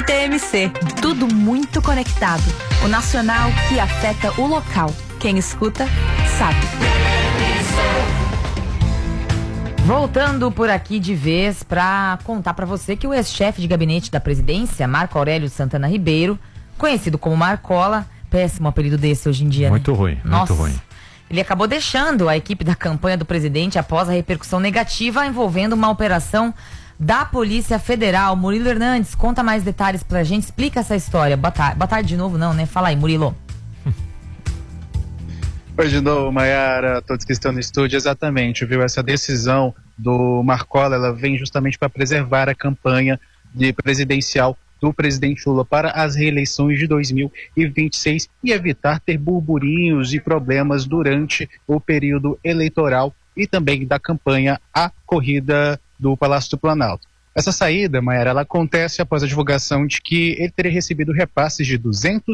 TMC, tudo muito conectado. O nacional que afeta o local. Quem escuta, sabe. Voltando por aqui de vez para contar para você que o ex-chefe de gabinete da presidência, Marco Aurélio Santana Ribeiro, conhecido como Marcola, péssimo apelido desse hoje em dia, muito né? ruim, Nossa, muito ruim. Ele acabou deixando a equipe da campanha do presidente após a repercussão negativa envolvendo uma operação da Polícia Federal. Murilo Hernandes, conta mais detalhes pra gente, explica essa história. Boa tarde de novo não, né? Fala aí, Murilo. Oi de novo, Mayara, todos que estão no estúdio, exatamente, viu? Essa decisão do Marcola, ela vem justamente para preservar a campanha presidencial do presidente Lula para as reeleições de 2026 e evitar ter burburinhos e problemas durante o período eleitoral e também da campanha à corrida do Palácio do Planalto. Essa saída, Mayara, ela acontece após a divulgação de que ele teria recebido repasses de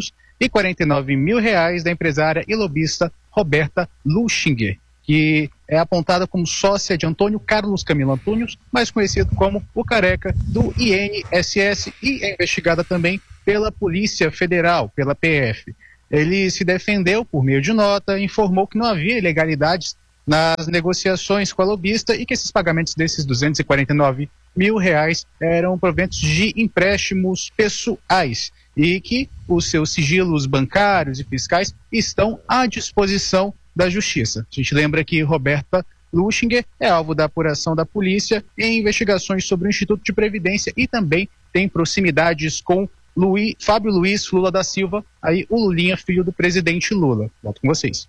R$249 mil da empresária e lobista Roberta Luchinger, que é apontada como sócia de Antônio Carlos Camilo Antunes, mais conhecido como o Careca, do INSS, e é investigada também pela Polícia Federal, pela PF. Ele se defendeu por meio de nota, informou que não havia ilegalidades nas negociações com a lobista e que esses pagamentos desses R$249 mil eram proventos de empréstimos pessoais e que os seus sigilos bancários e fiscais estão à disposição da Justiça. A gente lembra que Roberta Luchinger é alvo da apuração da polícia em investigações sobre o Instituto de Previdência e também tem proximidades com Fábio Luiz Lula da Silva, aí o Lulinha, filho do presidente Lula. Volto com vocês.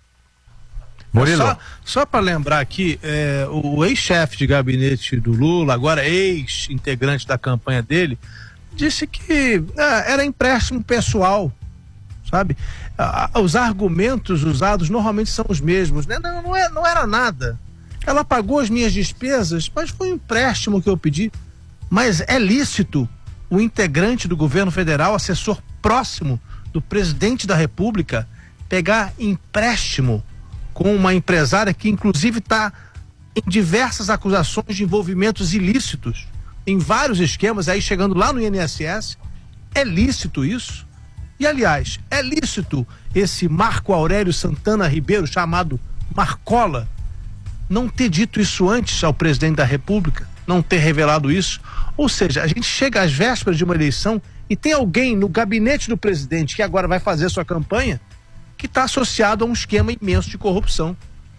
Murilo. Só para lembrar aqui, o ex-chefe de gabinete do Lula, agora ex-integrante da campanha dele, disse que era empréstimo pessoal, sabe? Os argumentos usados normalmente são os mesmos, né? Não era nada. Ela pagou as minhas despesas, mas foi um empréstimo que eu pedi. Mas é lícito o integrante do governo federal, assessor próximo do presidente da República, pegar empréstimo com uma empresária que inclusive está em diversas acusações de envolvimentos ilícitos, em vários esquemas, aí chegando lá no INSS? É lícito isso? E aliás, é lícito esse Marco Aurélio Santana Ribeiro, chamado Marcola, não ter dito isso antes ao presidente da República, não ter revelado isso? Ou seja, a gente chega às vésperas de uma eleição e tem alguém no gabinete do presidente que agora vai fazer sua campanha que está associado a um esquema imenso de corrupção.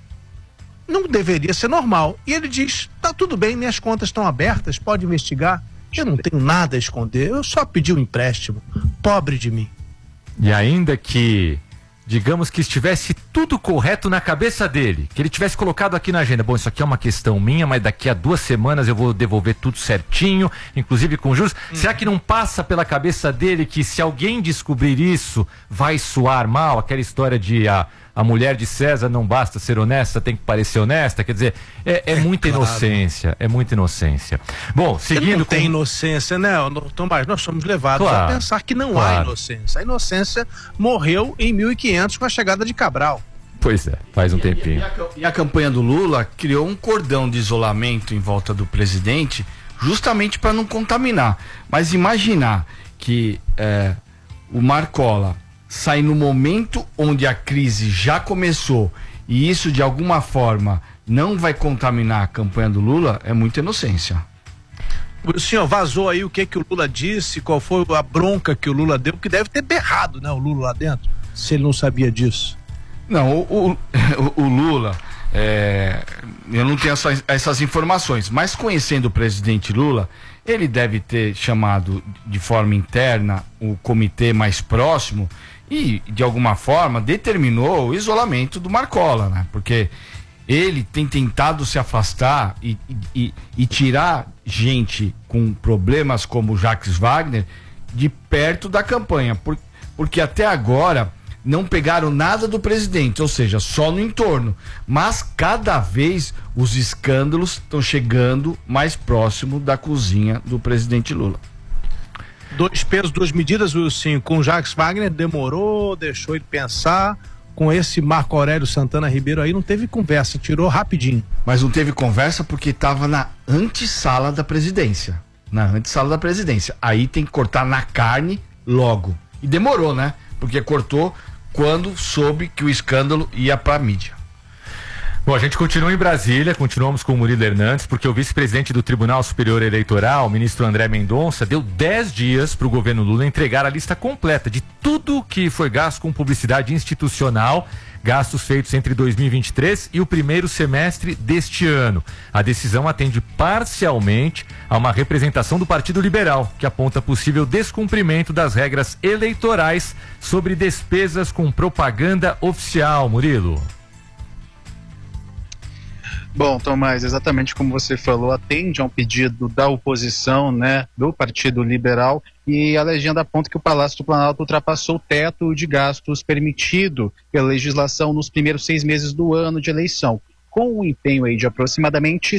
Não deveria ser normal. E ele diz, tá tudo bem, minhas contas estão abertas, pode investigar, eu não tenho nada a esconder, eu só pedi um empréstimo, pobre de mim. E ainda que, digamos que estivesse tudo correto na cabeça dele, que ele tivesse colocado aqui na agenda, bom, isso aqui é uma questão minha, mas daqui a 2 semanas eu vou devolver tudo certinho, inclusive com juros. Será que não passa pela cabeça dele que se alguém descobrir isso, vai soar mal? Aquela história de a mulher de César não basta ser honesta, tem que parecer honesta, quer dizer, é muita claro. Inocência, é muita inocência. Bom, seguindo... Não tem inocência, né, Tomás? Nós somos levados a pensar que não há inocência. A inocência morreu em 1500 com a chegada de Cabral. Pois é, faz um tempinho. E a campanha do Lula criou um cordão de isolamento em volta do presidente, justamente para não contaminar. Mas imaginar que o Marcola sai no momento onde a crise já começou e isso de alguma forma não vai contaminar a campanha do Lula, é muita inocência. O senhor vazou aí o que o Lula disse, qual foi a bronca que o Lula deu, porque deve ter berrado, né, o Lula lá dentro, se ele não sabia disso. Não, o Lula, eu não tenho essas informações, mas conhecendo o presidente Lula, ele deve ter chamado de forma interna o comitê mais próximo e, de alguma forma, determinou o isolamento do Marcola, né? Porque ele tem tentado se afastar e tirar gente com problemas como o Jacques Wagner de perto da campanha, porque até agora não pegaram nada do presidente, ou seja, só no entorno, mas cada vez os escândalos estão chegando mais próximo da cozinha do presidente Lula. 2 pesos, 2 medidas, Wilson. Com o Jacques Wagner demorou, deixou ele pensar. Com esse Marco Aurélio Santana Ribeiro aí não teve conversa, tirou rapidinho. Mas não teve conversa porque estava na antessala da presidência. na antessala da presidência. Aí tem que cortar na carne logo. E demorou, né? Porque cortou quando soube que o escândalo ia pra mídia. Bom, a gente continua em Brasília, continuamos com o Murilo Hernandes, porque o vice-presidente do Tribunal Superior Eleitoral, o ministro André Mendonça, deu 10 dias para o governo Lula entregar a lista completa de tudo que foi gasto com publicidade institucional, gastos feitos entre 2023 e o primeiro semestre deste ano. A decisão atende parcialmente a uma representação do Partido Liberal, que aponta possível descumprimento das regras eleitorais sobre despesas com propaganda oficial. Murilo. Bom, Tomás, exatamente como você falou, atende a um pedido da oposição, né, do Partido Liberal, e a legenda aponta que o Palácio do Planalto ultrapassou o teto de gastos permitido pela legislação nos primeiros 6 meses do ano de eleição, com um empenho aí de aproximadamente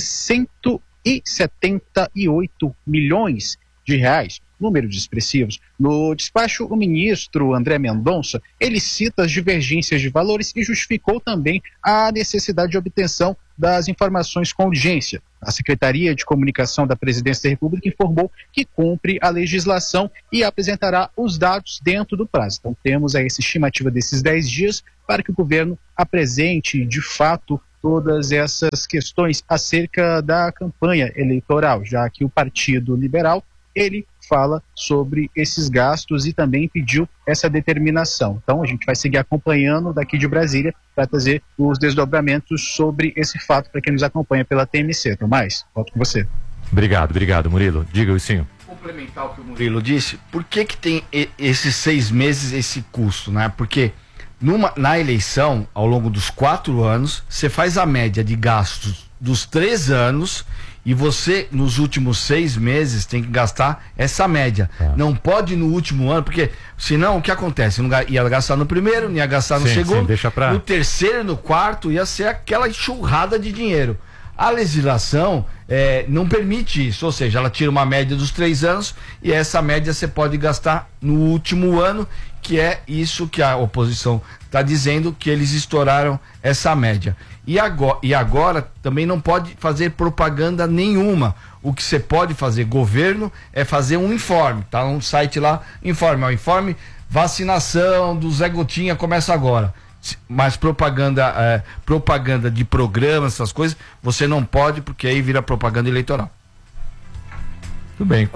178 milhões de reais. Números expressivos. No despacho, o ministro André Mendonça, ele cita as divergências de valores e justificou também a necessidade de obtenção das informações com urgência. A Secretaria de Comunicação da Presidência da República informou que cumpre a legislação e apresentará os dados dentro do prazo. Então temos aí essa estimativa desses 10 dias para que o governo apresente de fato todas essas questões acerca da campanha eleitoral, já que o Partido Liberal, ele fala sobre esses gastos e também pediu essa determinação. Então a gente vai seguir acompanhando daqui de Brasília para trazer os desdobramentos sobre esse fato para quem nos acompanha pela TMC. Tomás, volto com você. Obrigado, Murilo. Diga, Wilsinho. Complementar o que o Murilo disse, por que tem esses 6 meses esse custo, né? Porque na eleição, ao longo dos 4 anos, você faz a média de gastos dos 3 anos e você, nos últimos 6 meses, tem que gastar essa média. Não pode no último ano, porque senão o que acontece? Não ia gastar no primeiro, não ia gastar no segundo, no terceiro e no quarto, ia ser aquela enxurrada de dinheiro. A legislação não permite isso, ou seja, ela tira uma média dos 3 anos e essa média você pode gastar no último ano, que é isso que a oposição está dizendo, que eles estouraram essa média. E agora também não pode fazer propaganda nenhuma. O que você pode fazer, governo, é fazer um informe. Tá um site lá, informe. O informe vacinação do Zé Gotinha começa agora. Mas propaganda de programas, essas coisas, você não pode, porque aí vira propaganda eleitoral. Tudo bem,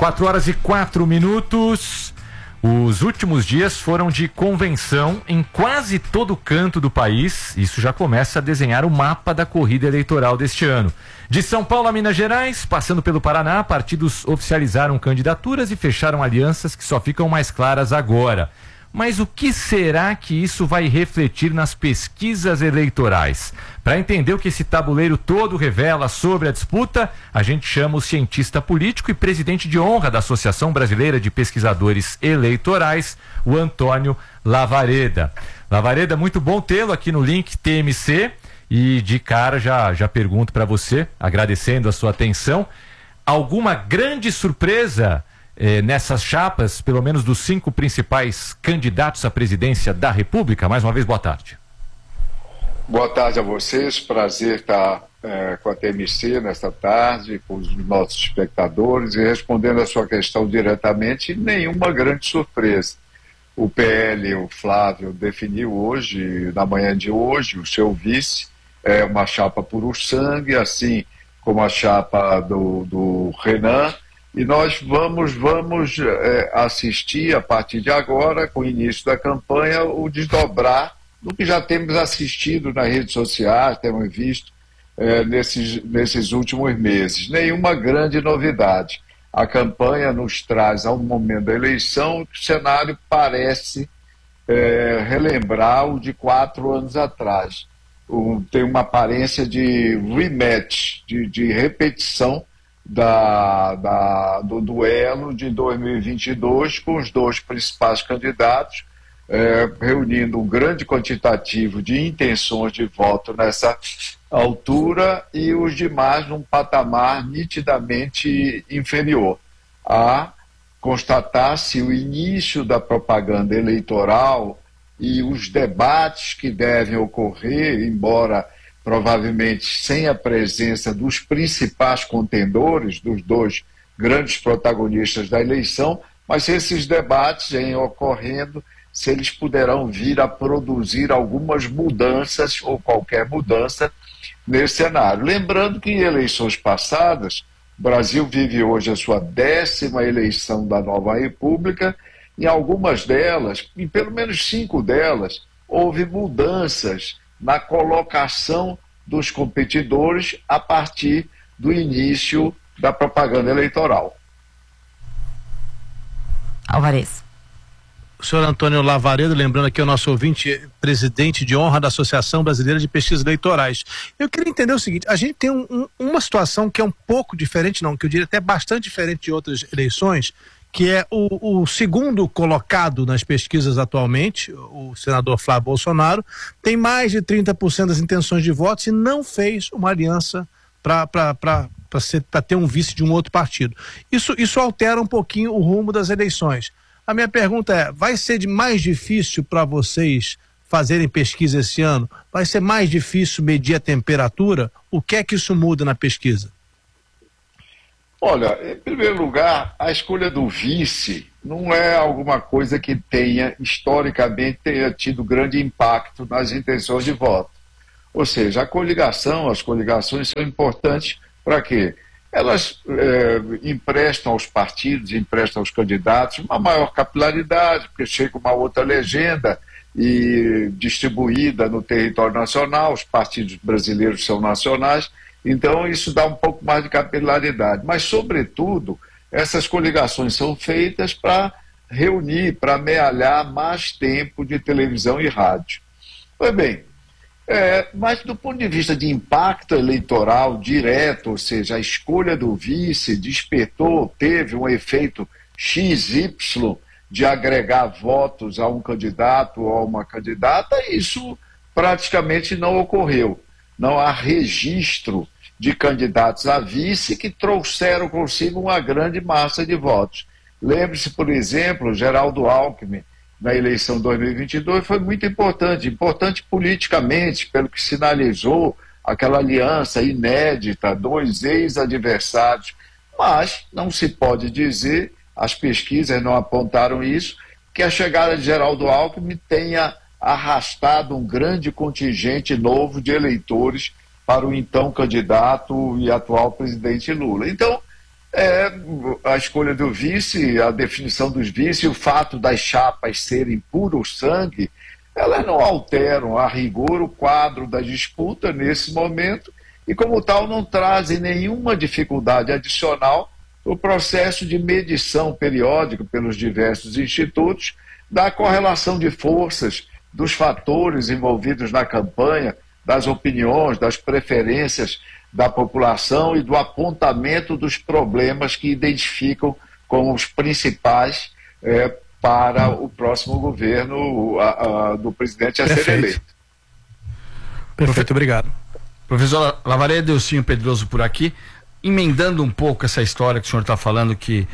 4h04. Os últimos dias foram de convenção em quase todo canto do país. Isso já começa a desenhar o mapa da corrida eleitoral deste ano. De São Paulo a Minas Gerais, passando pelo Paraná, partidos oficializaram candidaturas e fecharam alianças que só ficam mais claras agora. Mas o que será que isso vai refletir nas pesquisas eleitorais? Para entender o que esse tabuleiro todo revela sobre a disputa, a gente chama o cientista político e presidente de honra da Associação Brasileira de Pesquisadores Eleitorais, o Antônio Lavareda. Lavareda, muito bom tê-lo aqui no Link TMC e de cara já pergunto para você, agradecendo a sua atenção, alguma grande surpresa nessas chapas, pelo menos dos 5 principais candidatos à presidência da República? Mais uma vez, boa tarde. Boa tarde a vocês, prazer estar com a TMC nesta tarde, com os nossos espectadores, e respondendo a sua questão diretamente, nenhuma grande surpresa. O PL, o Flávio, definiu hoje, na manhã de hoje, o seu vice, uma chapa puro sangue, assim como a chapa do Renan. E nós vamos assistir, a partir de agora, com o início da campanha, o desdobrar do que já temos assistido nas redes sociais, temos visto nesses últimos meses. Nenhuma grande novidade. A campanha nos traz, ao momento da eleição, que o cenário parece relembrar o de 4 anos atrás. Tem uma aparência de rematch, de repetição do duelo de 2022 com os 2 principais candidatos, reunindo um grande quantitativo de intenções de voto nessa altura e os demais num patamar nitidamente inferior. A constatar-se o início da propaganda eleitoral e os debates que devem ocorrer, embora provavelmente sem a presença dos principais contendores, dos 2 grandes protagonistas da eleição, mas se esses debates em ocorrendo, se eles poderão vir a produzir algumas mudanças ou qualquer mudança nesse cenário. Lembrando que em eleições passadas, o Brasil vive hoje a sua 10ª eleição da nova república. Em algumas delas, em pelo menos 5 delas, houve mudanças na colocação dos competidores a partir do início da propaganda eleitoral. Alvarez. O senhor Antônio Lavaredo, lembrando aqui o nosso ouvinte, presidente de honra da Associação Brasileira de Pesquisas Eleitorais. Eu queria entender o seguinte, a gente tem uma situação que é um pouco diferente, não, que eu diria até bastante diferente de outras eleições, que é o segundo colocado nas pesquisas atualmente, o senador Flávio Bolsonaro, tem mais de 30% das intenções de votos e não fez uma aliança para ter um vice de um outro partido. Isso altera um pouquinho o rumo das eleições. A minha pergunta é, vai ser mais difícil para vocês fazerem pesquisa esse ano? Vai ser mais difícil medir a temperatura? O que é que isso muda na pesquisa? Olha, em primeiro lugar, a escolha do vice não é alguma coisa que historicamente tenha tido grande impacto nas intenções de voto. Ou seja, as coligações são importantes para quê? Elas emprestam aos partidos, emprestam aos candidatos uma maior capilaridade, porque chega uma outra legenda e distribuída no território nacional, os partidos brasileiros são nacionais, então isso dá um pouco mais de capilaridade. Mas, sobretudo, essas coligações são feitas para reunir, para amealhar mais tempo de televisão e rádio. Pois bem, mas do ponto de vista de impacto eleitoral direto, ou seja, a escolha do vice teve um efeito XY de agregar votos a um candidato ou a uma candidata, isso praticamente não ocorreu. Não há registro de candidatos a vice que trouxeram consigo uma grande massa de votos. Lembre-se, por exemplo, Geraldo Alckmin, na eleição 2022, foi muito importante politicamente, pelo que sinalizou aquela aliança inédita, 2 ex-adversários, mas não se pode dizer, as pesquisas não apontaram isso, que a chegada de Geraldo Alckmin tenha arrastado um grande contingente novo de eleitores para o então candidato e atual presidente Lula. Então, a escolha do vice, a definição dos vices, o fato das chapas serem puro sangue, elas não alteram a rigor o quadro da disputa nesse momento e, como tal, não trazem nenhuma dificuldade adicional no processo de medição periódica pelos diversos institutos da correlação de forças, dos fatores envolvidos na campanha, das opiniões, das preferências da população e do apontamento dos problemas que identificam como os principais para o próximo governo do presidente a ser eleito. Perfeito, obrigado. Professor Lavaredo, Delcinho Pedroso por aqui, emendando um pouco essa história que o senhor está falando, que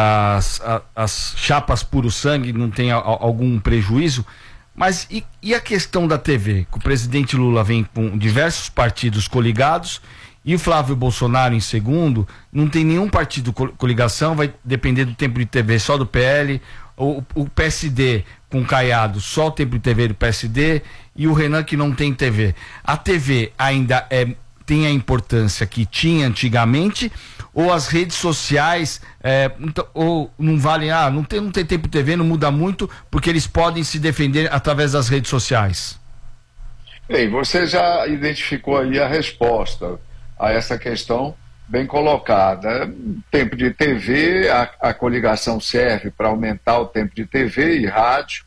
as chapas puro sangue não tem algum prejuízo, mas e a questão da TV? Que o presidente Lula vem com diversos partidos coligados e o Flávio Bolsonaro em segundo, não tem nenhum partido coligação, vai depender do tempo de TV só do PL, o PSD com Caiado, só o tempo de TV do PSD, e o Renan que não tem TV. A TV ainda tem a importância que tinha antigamente, ou as redes sociais ou não valem, não tem tempo de TV, não muda muito, porque eles podem se defender através das redes sociais? Bem, você já identificou aí a resposta a essa questão bem colocada. Tempo de TV, a coligação serve para aumentar o tempo de TV e rádio.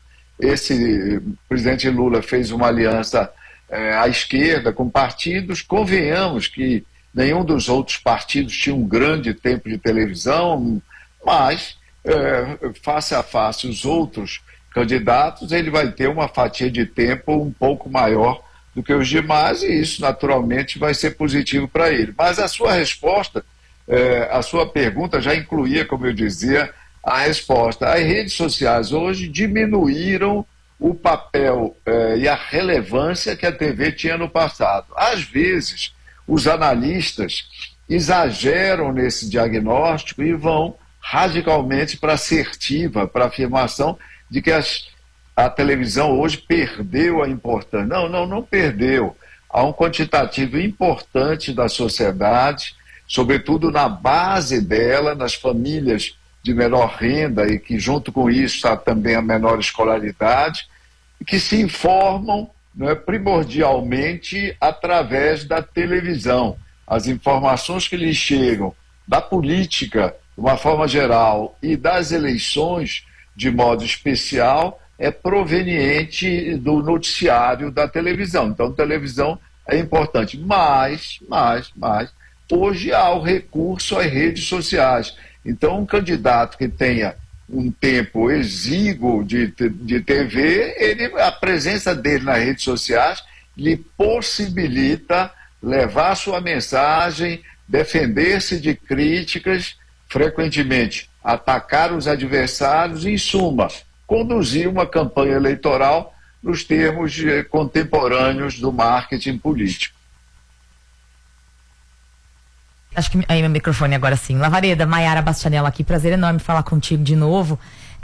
O presidente Lula fez uma aliança à esquerda com partidos. Convenhamos que nenhum dos outros partidos tinha um grande tempo de televisão, mas face a face os outros candidatos, ele vai ter uma fatia de tempo um pouco maior do que os demais, e isso naturalmente vai ser positivo para ele. Mas a sua resposta, a sua pergunta já incluía, como eu dizia, a resposta. As redes sociais hoje diminuíram o papel e a relevância que a TV tinha no passado. Às vezes, os analistas exageram nesse diagnóstico e vão radicalmente para a assertiva, para a afirmação de que a televisão hoje perdeu a importância. Não perdeu. Há um quantitativo importante da sociedade, sobretudo na base dela, nas famílias de menor renda e que junto com isso está também a menor escolaridade, que se informam, né, primordialmente através da televisão. As informações que lhes chegam da política, de uma forma geral, e das eleições, de modo especial, é proveniente do noticiário da televisão. Então, televisão é importante. Mas, hoje há o recurso às redes sociais. Então, um candidato que tenha um tempo exíguo de TV, a presença dele nas redes sociais lhe possibilita levar sua mensagem, defender-se de críticas, frequentemente atacar os adversários e, em suma, conduzir uma campanha eleitoral nos termos contemporâneos do marketing político. Acho que aí meu microfone agora sim. Lavareda, Maiara Bastianello aqui, prazer enorme falar contigo de novo.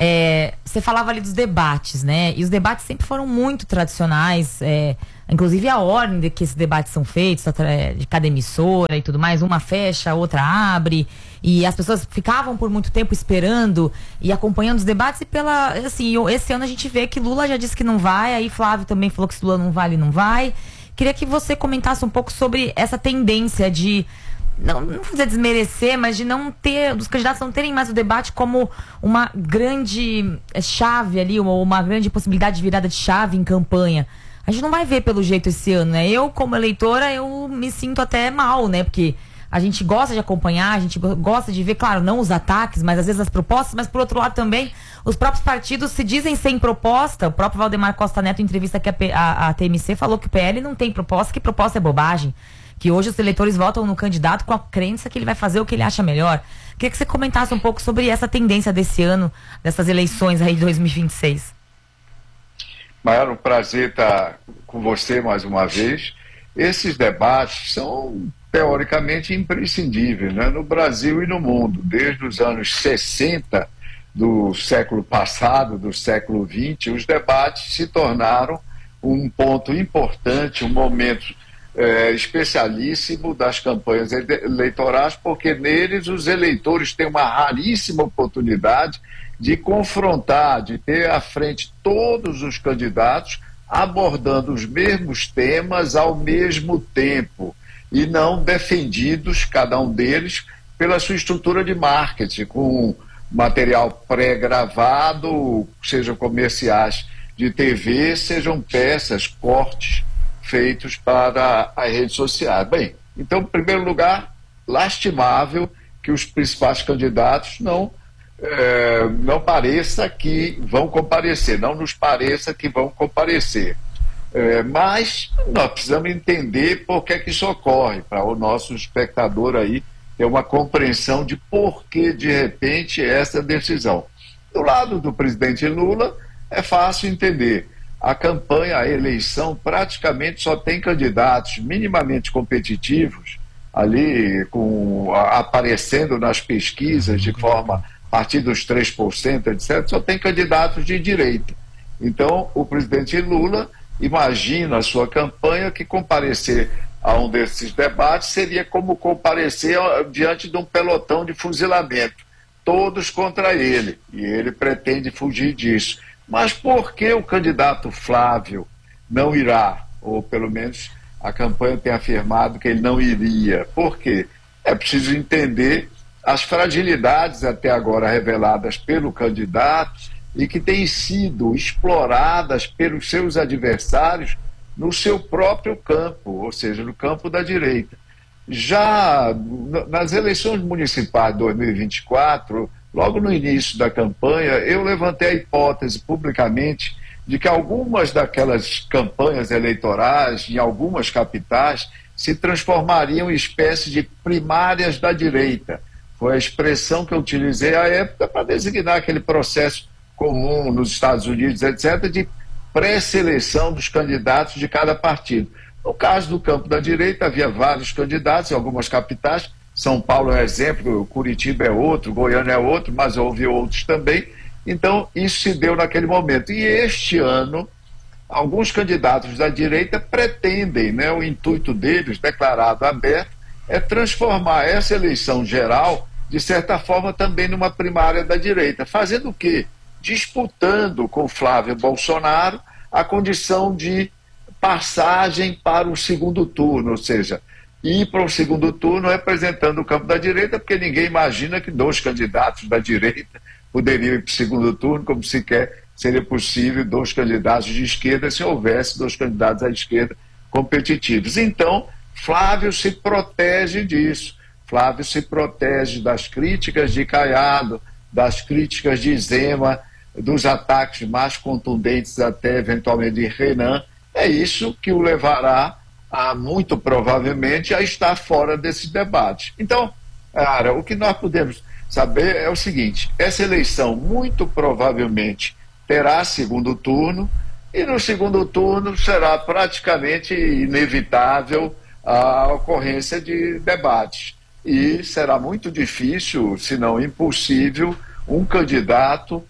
Você falava ali dos debates, né? E os debates sempre foram muito tradicionais, inclusive a ordem de que esses debates são feitos, de cada emissora e tudo mais, uma fecha, a outra abre, e as pessoas ficavam por muito tempo esperando e acompanhando os debates, e esse ano a gente vê que Lula já disse que não vai, aí Flávio também falou que se Lula não vai, ele não vai. Queria que você comentasse um pouco sobre essa tendência de não vou dizer desmerecer, mas de não ter, dos candidatos não terem mais o debate como uma grande chave ali, ou uma grande possibilidade de virada de chave em campanha. A gente não vai ver pelo jeito esse ano, né? Eu, como eleitora, eu me sinto até mal, né? Porque a gente gosta de acompanhar, a gente gosta de ver, claro, não os ataques, mas às vezes as propostas, mas por outro lado também, os próprios partidos se dizem sem proposta. O próprio Valdemar Costa Neto, em entrevista que a TMC, falou que o PL não tem proposta, que proposta é bobagem. Que hoje os eleitores votam no candidato com a crença que ele vai fazer o que ele acha melhor. Queria que você comentasse um pouco sobre essa tendência desse ano, dessas eleições aí de 2026. Maior, um prazer estar com você mais uma vez. Esses debates são teoricamente imprescindíveis, né? No Brasil e no mundo. Desde os anos 60 do século passado, do século XX, os debates se tornaram um ponto importante, um momento especialíssimo das campanhas eleitorais, porque neles os eleitores têm uma raríssima oportunidade de confrontar, de ter à frente todos os candidatos abordando os mesmos temas ao mesmo tempo e não defendidos, cada um deles, pela sua estrutura de marketing, com material pré-gravado, sejam comerciais de TV, sejam peças, cortes feitos para as redes sociais. Bem, então, em primeiro lugar, lastimável que os principais candidatos não pareça que vão comparecer, não nos pareça que vão comparecer. Mas nós precisamos entender por que isso ocorre, para o nosso espectador aí ter uma compreensão de por que, de repente, essa decisão. Do lado do presidente Lula, é fácil entender. A campanha, a eleição, praticamente só tem candidatos minimamente competitivos, ali aparecendo nas pesquisas de forma a partir dos 3%, etc., só tem candidatos de direita. Então, o presidente Lula imagina a sua campanha que comparecer a um desses debates seria como comparecer diante de um pelotão de fuzilamento, todos contra ele, e ele pretende fugir disso. Mas por que o candidato Flávio não irá? Ou pelo menos a campanha tem afirmado que ele não iria. Por quê? É preciso entender as fragilidades até agora reveladas pelo candidato e que têm sido exploradas pelos seus adversários no seu próprio campo, ou seja, no campo da direita. Já nas eleições municipais de 2024, logo no início da campanha, eu levantei a hipótese publicamente de que algumas daquelas campanhas eleitorais, em algumas capitais, se transformariam em espécie de primárias da direita. Foi a expressão que eu utilizei à época para designar aquele processo comum nos Estados Unidos, etc., de pré-seleção dos candidatos de cada partido. No caso do campo da direita, havia vários candidatos em algumas capitais, São Paulo é um exemplo, Curitiba é outro, Goiânia é outro, mas houve outros também. Então, isso se deu naquele momento. E este ano, alguns candidatos da direita pretendem, né, o intuito deles, declarado aberto, é transformar essa eleição geral, de certa forma, também numa primária da direita. Fazendo o quê? Disputando com Flávio Bolsonaro a condição de passagem para o segundo turno, ou seja, ir para o segundo turno representando o campo da direita, porque ninguém imagina que 2 candidatos da direita poderiam ir para o segundo turno, como sequer seria possível 2 candidatos de esquerda se houvesse 2 candidatos à esquerda competitivos. Então, Flávio se protege disso. Flávio se protege das críticas de Caiado, das críticas de Zema, dos ataques mais contundentes até eventualmente de Renan. É isso que o levará a, muito provavelmente, a estar fora desse debate. Então, cara, o que nós podemos saber é o seguinte: essa eleição muito provavelmente terá segundo turno, e no segundo turno será praticamente inevitável a ocorrência de debates. E será muito difícil, se não impossível, um candidato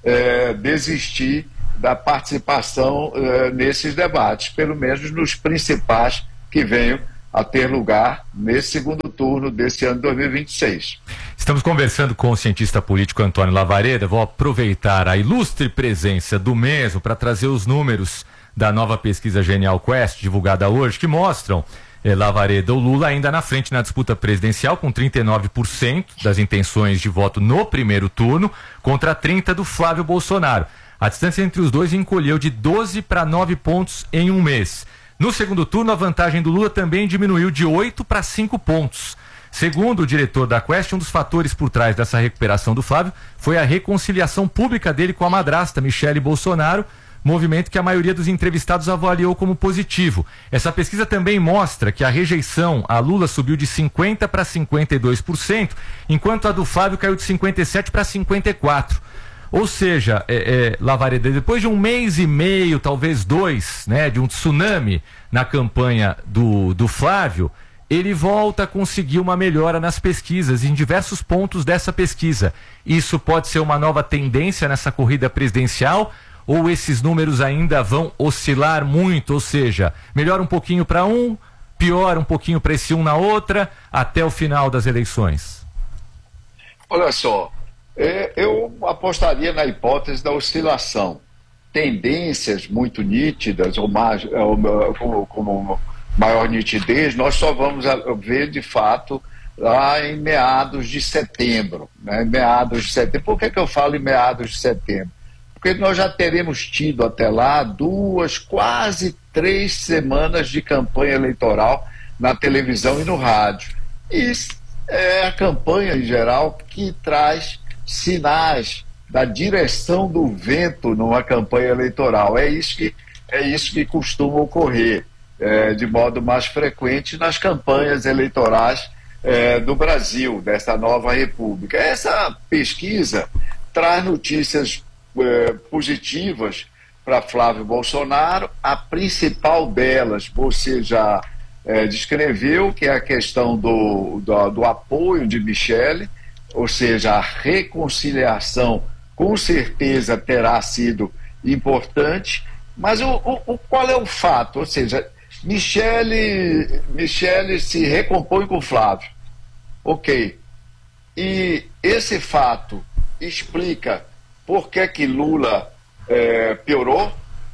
desistir da participação nesses debates, pelo menos nos principais que venham a ter lugar nesse segundo turno desse ano 2026. Estamos conversando com o cientista político Antônio Lavareda. Vou aproveitar a ilustre presença do mesmo para trazer os números da nova pesquisa Genial Quest, divulgada hoje, que mostram, Lavareda, o Lula ainda na frente na disputa presidencial, com 39% das intenções de voto no primeiro turno, contra 30% do Flávio Bolsonaro. A distância entre os dois encolheu de 12 para 9 pontos em um mês. No segundo turno, a vantagem do Lula também diminuiu de 8 para 5 pontos. Segundo o diretor da Quest, um dos fatores por trás dessa recuperação do Flávio foi a reconciliação pública dele com a madrasta, Michele Bolsonaro, movimento que a maioria dos entrevistados avaliou como positivo. Essa pesquisa também mostra que a rejeição a Lula subiu de 50% para 52%, enquanto a do Flávio caiu de 57% para 54%. Ou seja, Lavareda, depois de um mês e meio, talvez 2, né, de um tsunami na campanha do Flávio, ele volta a conseguir uma melhora nas pesquisas, em diversos pontos dessa pesquisa. Isso pode ser uma nova tendência nessa corrida presidencial, ou esses números ainda vão oscilar muito, ou seja, melhora um pouquinho para um, piora um pouquinho para esse um na outra, até o final das eleições? Olha só, eu apostaria na hipótese da oscilação. Tendências muito nítidas, ou mais, como maior nitidez, nós só vamos ver de fato lá em meados de setembro. Né? Meados de setembro. Por que eu falo em meados de setembro? Porque nós já teremos tido até lá 2, quase 3 semanas de campanha eleitoral na televisão e no rádio. E é a campanha, em geral, que traz sinais da direção do vento numa campanha eleitoral. É isso que costuma ocorrer de modo mais frequente nas campanhas eleitorais do Brasil, dessa nova república. Essa pesquisa traz notícias positivas para Flávio Bolsonaro. A principal delas você já descreveu, que é a questão do apoio de Michele, ou seja, a reconciliação com certeza terá sido importante, mas qual é o fato? Ou seja, Michele se recompõe com Flávio, ok, e esse fato explica por que Lula piorou?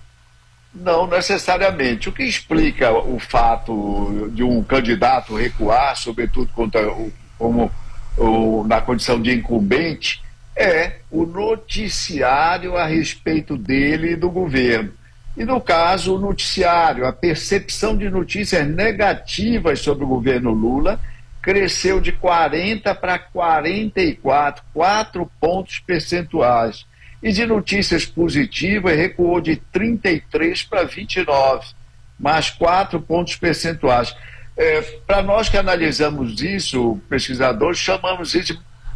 Não necessariamente. O que explica o fato de um candidato recuar, sobretudo na condição de incumbente, é o noticiário a respeito dele e do governo. E no caso, o noticiário, a percepção de notícias negativas sobre o governo Lula cresceu de 40 para 44, 4 pontos percentuais. E de notícias positivas recuou de 33 para 29, mais 4 pontos percentuais. Para nós que analisamos isso, pesquisadores, chamamos isso de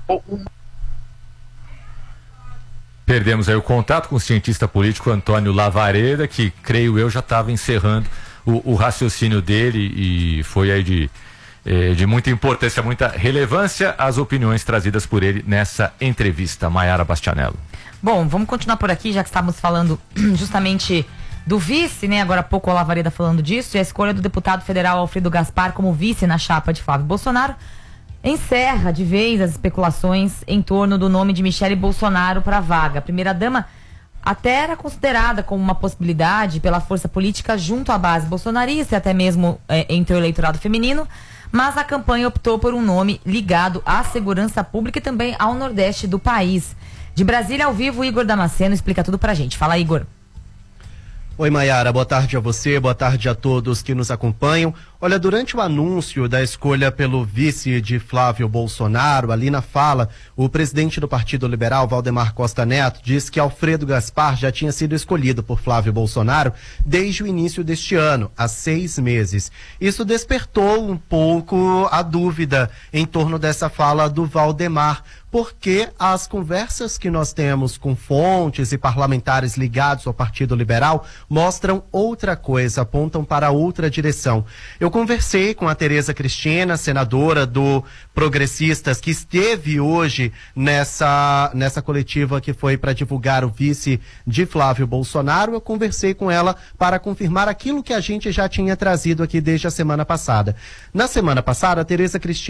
Perdemos aí o contato com o cientista político Antônio Lavareda, que, creio eu, já estava encerrando o raciocínio dele, e foi aí de muita importância, muita relevância, as opiniões trazidas por ele nessa entrevista. Maiara Bastianello. Bom, vamos continuar por aqui, já que estávamos falando justamente do vice, né? Agora há pouco o Lavareda falando disso, e a escolha do deputado federal Alfredo Gaspar como vice na chapa de Flávio Bolsonaro encerra de vez as especulações em torno do nome de Michele Bolsonaro para a vaga. A primeira-dama até era considerada como uma possibilidade pela força política junto à base bolsonarista e até mesmo entre o eleitorado feminino, mas a campanha optou por um nome ligado à segurança pública e também ao Nordeste do país. De Brasília, ao vivo, Igor Damasceno explica tudo pra gente. Fala, Igor. Oi, Maiara, boa tarde a você, boa tarde a todos que nos acompanham. Olha, durante o anúncio da escolha pelo vice de Flávio Bolsonaro, ali na fala, o presidente do Partido Liberal, Valdemar Costa Neto, disse que Alfredo Gaspar já tinha sido escolhido por Flávio Bolsonaro desde o início deste ano, há 6 meses. Isso despertou um pouco a dúvida em torno dessa fala do Valdemar, porque as conversas que nós temos com fontes e parlamentares ligados ao Partido Liberal mostram outra coisa, apontam para outra direção. Eu conversei com a Tereza Cristina, senadora do Progressistas, que esteve hoje nessa coletiva que foi para divulgar o vice de Flávio Bolsonaro. Eu conversei com ela para confirmar aquilo que a gente já tinha trazido aqui desde a semana passada. Na semana passada, a Tereza Cristina